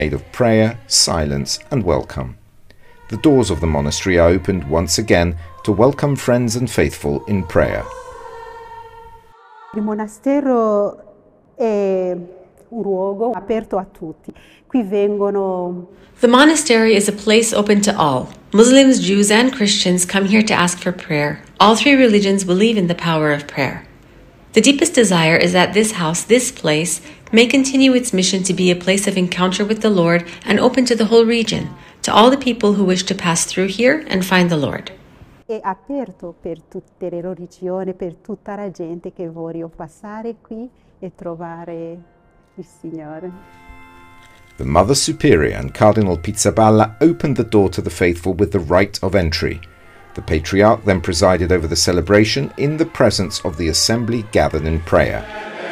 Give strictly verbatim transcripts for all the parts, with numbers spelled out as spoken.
made of prayer, silence and welcome. The doors of the monastery are opened once again to welcome friends and faithful in prayer. Il monastero è un luogo aperto a tutti. Qui vengono. The monastery is a place open to all. Muslims, Jews, and Christians come here to ask for prayer. All three religions believe in the power of prayer. The deepest desire is that this house, this place, may continue its mission to be a place of encounter with the Lord and open to the whole region, to all the people who wish to pass through here and find the Lord. È aperto per tutte le religioni, per tutta la gente che voglio passare qui e trovare il Signore. The Mother Superior and Cardinal Pizzaballa opened the door to the faithful with the rite of entry. The Patriarch then presided over the celebration in the presence of the assembly gathered in prayer.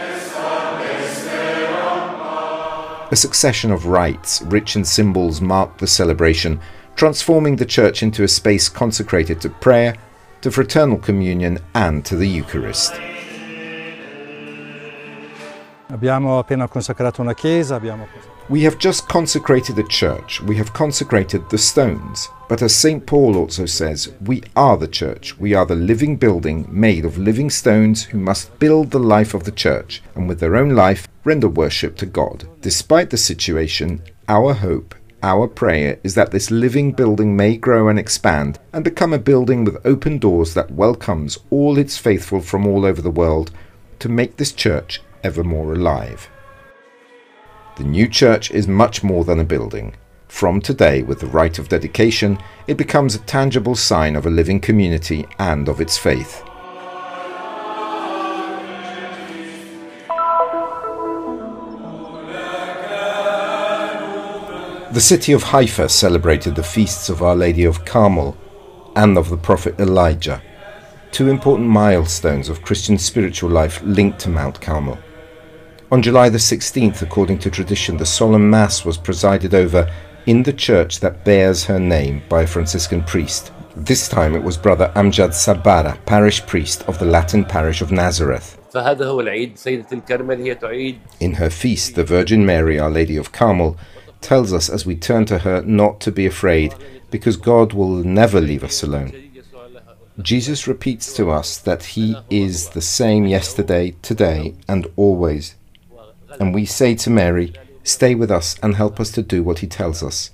A succession of rites, rich in symbols, marked the celebration, transforming the church into a space consecrated to prayer, to fraternal communion and to the Eucharist. Abbiamo appena consacrato una chiesa, abbiamo We have just consecrated a church, we have consecrated the stones. But as Saint Paul also says, we are the church, we are the living building made of living stones who must build the life of the church, and with their own life render worship to God. Despite the situation, our hope, our prayer is that this living building may grow and expand and become a building with open doors that welcomes all its faithful from all over the world to make this church ever more alive. The new church is much more than a building. From today, with the rite of dedication, it becomes a tangible sign of a living community and of its faith. The city of Haifa celebrated the feasts of Our Lady of Carmel and of the prophet Elijah, two important milestones of Christian spiritual life linked to Mount Carmel. On July the sixteenth, according to tradition, the solemn Mass was presided over in the church that bears her name by a Franciscan priest. This time it was Brother Amjad Sabara, parish priest of the Latin parish of Nazareth. In her feast, the Virgin Mary, Our Lady of Carmel, tells us as we turn to her not to be afraid, because God will never leave us alone. Jesus repeats to us that He is the same yesterday, today, and always. And we say to Mary, stay with us and help us to do what He tells us.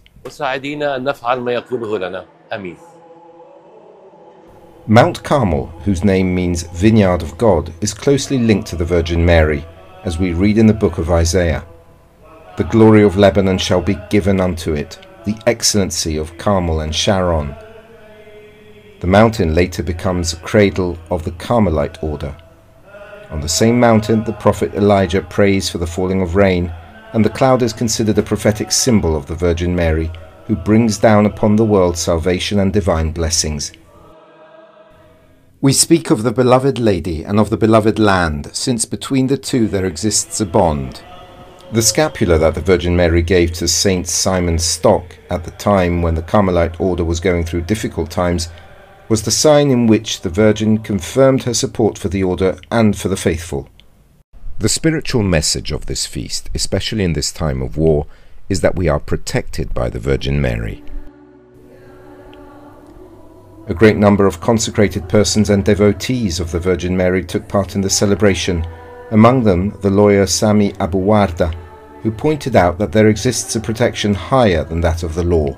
Mount Carmel, whose name means Vineyard of God, is closely linked to the Virgin Mary, as we read in the book of Isaiah. The glory of Lebanon shall be given unto it, the excellency of Carmel and Sharon. The mountain later becomes a cradle of the Carmelite order. On the same mountain, the prophet Elijah prays for the falling of rain, and the cloud is considered a prophetic symbol of the Virgin Mary, who brings down upon the world salvation and divine blessings. We speak of the beloved Lady and of the beloved land, since between the two there exists a bond. The scapular that the Virgin Mary gave to Saint Simon Stock at the time when the Carmelite order was going through difficult times was the sign in which the Virgin confirmed her support for the order and for the faithful. The spiritual message of this feast, especially in this time of war, is that we are protected by the Virgin Mary. A great number of consecrated persons and devotees of the Virgin Mary took part in the celebration, among them the lawyer Sami Abuwarda, who pointed out that there exists a protection higher than that of the law.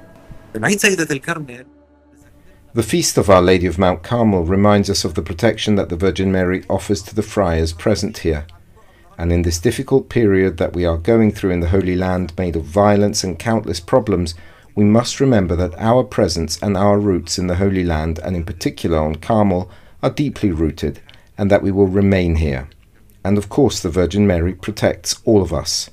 The feast of Our Lady of Mount Carmel reminds us of the protection that the Virgin Mary offers to the friars present here. And in this difficult period that we are going through in the Holy Land, made of violence and countless problems, we must remember that our presence and our roots in the Holy Land, and in particular on Carmel, are deeply rooted, and that we will remain here. And of course the Virgin Mary protects all of us.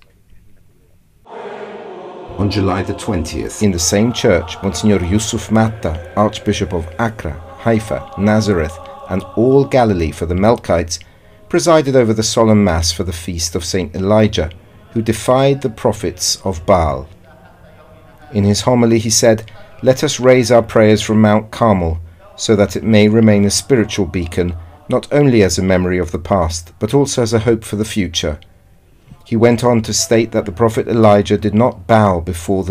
On July the twentieth, in the same church, Monsignor Yusuf Matta, Archbishop of Accra, Haifa, Nazareth, and all Galilee for the Melkites, presided over the solemn Mass for the feast of Saint Elijah, who defied the prophets of Baal. In his homily he said, "Let us raise our prayers from Mount Carmel, so that it may remain a spiritual beacon, not only as a memory of the past, but also as a hope for the future. He went on to state that the prophet Elijah did not bow before the